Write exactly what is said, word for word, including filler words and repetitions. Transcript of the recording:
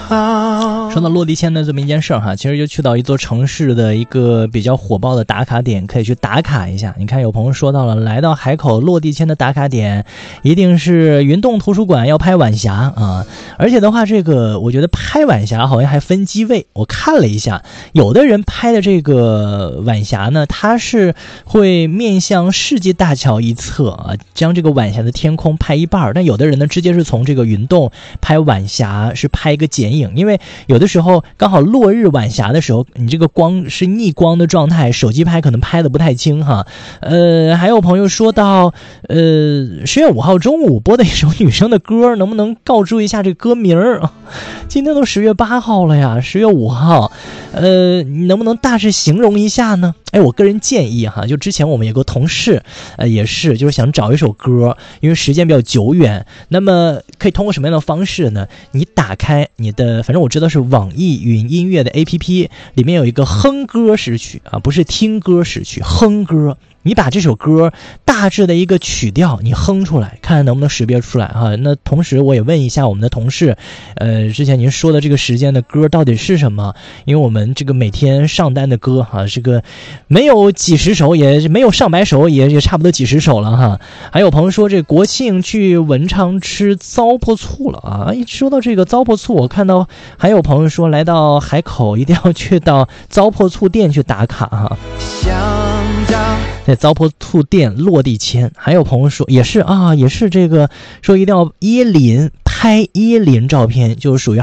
好。 说到落地签的这么一件事儿哈，其实就去到一座城市的一个比较火爆的打卡点，可以去打卡一下。你看有朋友说到了，来到海口落地签的打卡点一定是云洞图书馆，要拍晚霞啊。而且的话，这个我觉得拍晚霞好像还分机位，我看了一下，有的人拍的这个晚霞呢，它是会面向世纪大桥一侧啊，将这个晚霞的天空拍一半，但有的人呢直接是从这个云洞拍晚霞，是拍一个剪影。因为有的时候刚好落日晚霞的时候，你这个光是逆光的状态，手机拍可能拍的不太清哈。呃，还有朋友说到，呃，十月五号中午播的一首女生的歌，能不能告知一下这个歌名儿？今天都十月八号了呀，十月五号，呃，你能不能大致形容一下呢？哎，我个人建议哈，就之前我们有个同事，呃，也是就是想找一首歌，因为时间比较久远，那么可以通过什么样的方式呢？你打开你的，反正我知道是网易云音乐的 A P P， 里面有一个哼歌时曲啊，不是听歌时曲，哼歌。你把这首歌大致的一个曲调你哼出来，看看能不能识别出来哈。那同时我也问一下我们的同事，呃，之前您说的这个时间的歌到底是什么？因为我们这个每天上单的歌哈，这个没有几十首，也没有上百首，也也差不多几十首了哈。还有朋友说这国庆去文昌吃糟粕醋了啊！一说到这个糟粕醋，我看到还有朋友说来到海口一定要去到糟粕醋店去打卡哈。在糟粕醋店落地签，还有朋友说也是啊，也是这个说一定要椰林拍椰林照片，就是属于